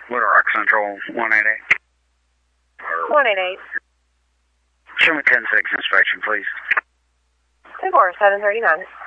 Little Rock Central, 188. 188. Show me 10-6 inspection, please. 24739.